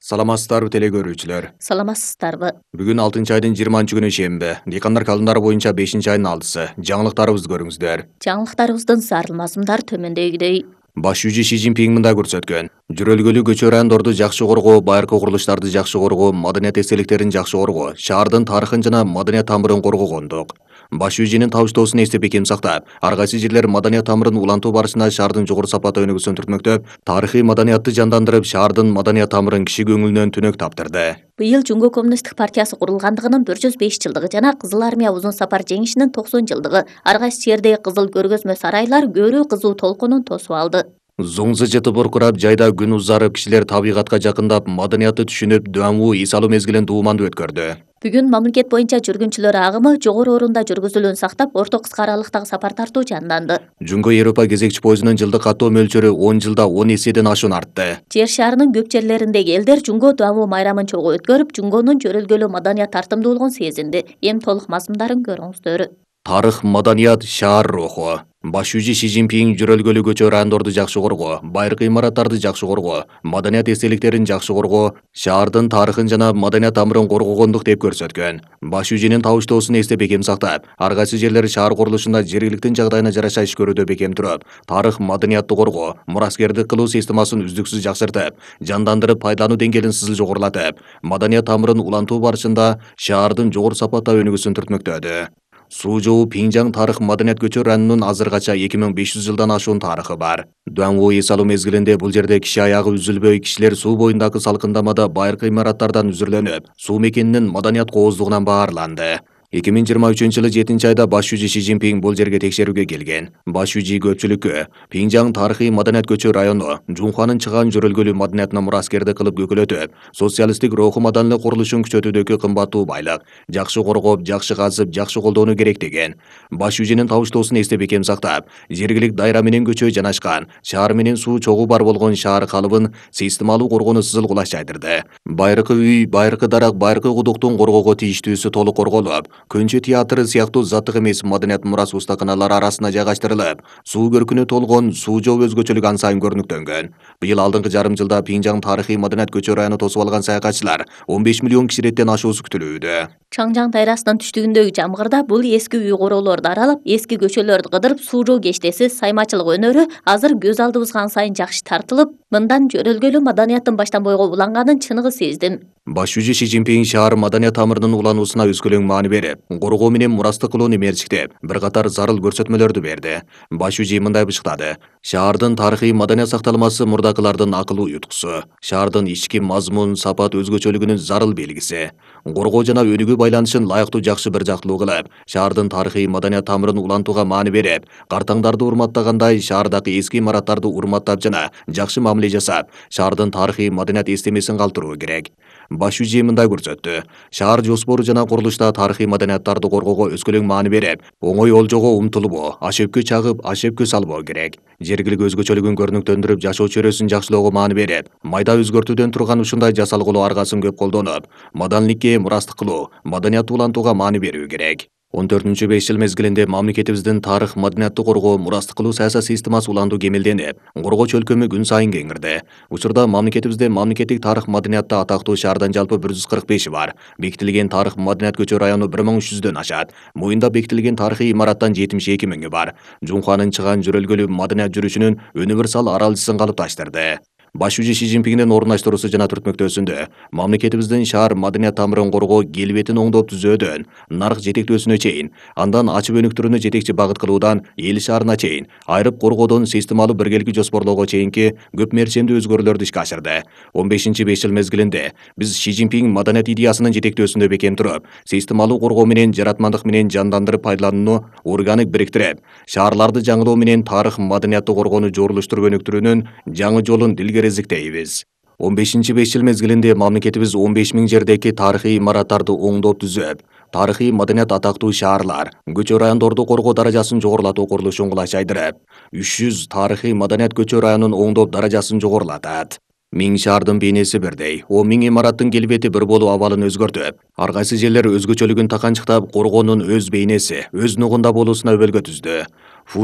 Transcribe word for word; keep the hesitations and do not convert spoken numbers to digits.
Саламатсыздарбы теле көрүүчүлөр. Саламатсыздарбы. Бүгүн алтынчы айдын жыйырманчы күнү шемби. Дыйкандар календары боюнча бешинчи айдын алтысы. Жаңылыктарыбызды көрүңүздөр. Жаңылыктарыбыздын зарылмасымдар төмөндөгүдөй. Баш жүзү Ши Цзиньпин мындай көрсөткөн. Жөрөлгөлүү көчө райондорду жакшы коргоо, байыркы курулуштарды жакшы коргоо, маданият эстеликтерин жакшы коргоо, шаардын тарыхын жана маданият тамырын коргогондук. Баш жүзүнүн табыштоосун эстеп бекем сактап, ар кайсы жерлер маданият тамырын улантуу барышында шаардын жогору сапаты өнүгүүсүн түртмөктөп, тарыхый маданиятты жандандырып, шаардын маданият тамырын киши көңүлүнөн түнөк таптырды. Быйыл Жумго коммунисттик партиясы курулгандыгынын бір жүз беш жылдыгы жана Кызыл армия узун сапар жеңишинин токсон жылдыгы. Ар кайсы жердеги кызыл көргөзмө сарайлар көрүү кызуу толкунун тосуп алды. Зоңзы жетип буркурап, жайда күн узарып, кишилер табигатка жакындап, маданиятты түшүнүп, дуамуу эс алуу мезгилин дуумандуу өткөрдү. Бүгүн мамлекет боюнча жүргүнчүлөр агымы жогору орунда жүргүзүлүүнү сактап, орто кыска аралыктагы сапар тартуу жанданды. Жумго Европа кезекчи поездунун жылдык каттоо мөлчөрү он жылда он эседен ашуун артты. Жер шаарынын көп жерлериндеги элдер Жумго дуамуу майрамын чогуу өткөрүп, Жумгонун жөрөлгөлүү маданият тартымдуулугун сезинди. Эми толук мазмундарын көрүңүздөр. Тарых, маданият, шаар руху. Баш жүзү Ши Цзиньпин жөрөлгөлүү көчө райондорду жакшы коргоо, байыркы имараттарды жакшы коргоо, маданият эстеликтерин жакшы коргоо, шаардын тарыхын жана маданият тамырын коргогондук деп көрсөткөн. Баш жүзүнүн табыштоосун эстеп бекем сактап, ар кайсы жерлер шаар курулушунда жергиликтин жагдайына жараша иш көрүүдө бекем туруп, тарых, маданиятты коргоо, мураскердик кылуу системасын үздүксүз жакшыртып, жандандырып, пайдалануу деңгээлин сызыл жогорулатып, маданият тамырын улантуу барышында шаардын жогору сапатта өнүгүүсүн түртмөктөдү. Суужоу Пинжаң тарых маданият көчө районунун азыркача эки миң беш жүз жылдан ашуун тарыхы бар. Дуамуу эс алуу мезгилинде бул жерде киши аягы үзүлбөй, кишилер суу боюндагы салкындамада байыркы имараттардан үзүрлөнүп, суу мекенинин маданият кооздугунан баарланды. эки миң жыйырма үчүнчү жылы жетинчи айда баш жүзү Ши Цзиньпин бул жерге текшерүүгө келген. Баш жүзү көпчүлүккө Пинжаң тарыхый маданият көчө району Жунханын чыган жөрөлгөлүү маданиятына мураскерди кылып көкөлөтүп, социалисттик руху маданиялык курулушун күчөтүүдөгү кымбаттуу байлык, жакшы коргоп, жакшы казып, жакшы колдоону керек деген. Баш жүзүнүн табыштоосун эстеп бекем сактап, жергилик дайра менен көчө жанашкан, шаар менен суу чогуу бар болгон шаар калыбын системалуу коргоону сызыл кулаш жайдырды. Байыркы үй, байыркы дарак, байыркы кудуктун коргоого тийиштүүсү толук корголуп, Көнчө театры сыяктуу заттык эмес маданият мурас устаканалар арасына жайгаштырылып, суу көркүнө толгон Суужоо өзгөчөлүк ан сайын көрүнүктөнгөн. Быйыл алдыңкы жарым жылда Пинжаң тарыхый маданият көчө району тосуп алган саякатчылар он беш миллион киши реттен ашуусу күтүлүүдө. Чаңжаң дайрасынын түштүгүндөгү Жамгырда бул эски үй короолорду аралап, эски көчөлөрдү кыдырып, Суужоо кештеси, саймачылык өнөрү азыр көз алдыбызга ан сайын жакшы тартылып, мындан жөрөлгөлүү маданияттын баштан бойго уланганын чыныгы сездим. Баш жүзү Ши Цзиньпин шаар маданият тамырынын улануусуна өскөлөң маани берип, коргоо менен мурастык кылууну мерчиктеп, бир катар зарыл көрсөтмөлөрдү берди. Баш жүзү мындай бышыктады. Шаардын тарыхый маданият сакталмасы мурдакылардын акылуу юткусу, шаардын ички мазмун, сапат өзгөчөлүгүнүн зарыл белгиси. Коргоо жана өнүгүү байланышын лайыктуу жакшы бир жактылуу кылып, шаардын тарыхый маданият тамырын улантууга маани берип, картаңдарды урматтагандай шаардагы эски имараттарды урматтап жана жакшы мамиле жасап, шаардын тарыхый маданият эстемесин калтыруу керек. Баш жүзү мындай көрсөттү. Шаар жоспору жана курулушта тарыхый маданияттарды коргоого өскөлөң маани берип, оңой олжого умтулбоо, ашөпкө чагып, ашөпкө салбоо керек. Жергилик өзгөчөлүгүн көрүнүктөндүрүп, жашоо чөйрөсүн жакшылоого маани берип, майда өзгөртүүдөн турган ушундай жасалгылоо аргасын көп колдонуп, маданиликке мурастык кылуу, маданиятты улантууга маани берүү керек. он төртүнчү беш жыл мезгилинде мамлекетибиздин тарых, маданиятты коргоо, мурастык кылуу саясат системасы улантуу кемелденип, коргоо чөлкөмү күн сайын кеңирди. Учурда мамлекетибизде мамлекеттик тарых, маданиятта атактуу шаардан жалпы бир жүз кырк беши бар. Бекитилген тарых, маданият көчө району бир миң үч жүздөн ашат. Муюнда бекитилген тарыхый имараттан жетимиш эки миңи бар. Жунханын чыган жөрөлгөлүү маданият жүрүшүнүн универсал аралчысын калыпташтырды. Баш жүзү Ши Цзиньпиндин орундаштыруусу жана түртмөктөөсүндө мамлекетибиздин шаар маданият тамырын коргоо, келбетин оңдоп түзөөдөн, нарк жетектөөсүнө чейин, андан ачып өнүктүрүүнү жетекчи багыт кылуудан эл шаарына чейин, айрып коргоодон системалуу биргеликти жоспорлоого чейинки көп мерчемдүү өзгөрүүлөрдү ишке ашырды. он бешинчи беш жыл мезгилинде биз Ши Цзиньпин маданият идеясынын жетектөөсүндө бекем туруп, системалуу коргоо менен жаратмандык менен жандандырып пайдаланууну органик бириктирип, шаарларды жаңылоо менен тарых, маданиятты коргоону жорулуштуруп өнүктүрүүнүн жаңы жолун дилгери эзиктейбиз. он бешинчи беш жыл мезгилинде мамлекетибиз он беш миң жердеги тарыхый имараттарды оңдоп түзөп, тарыхый маданият атактуу шаарлар, көчө райондорду коргоо даражасын жогорулатуу курулушун кулаш жайдырып, үч жүз тарыхый маданият көчө районун оңдоп даражасын жогорулатат. Миң шаардын бейнеси бирдей, он миң имараттын келбети бир болуу абалын өзгөртүп, ар кайсы жерлер өзгөчөлүгүн таканчыктап, коргоонун өз бейнеси, өз нугунда болуусуна өбөлгө түздү.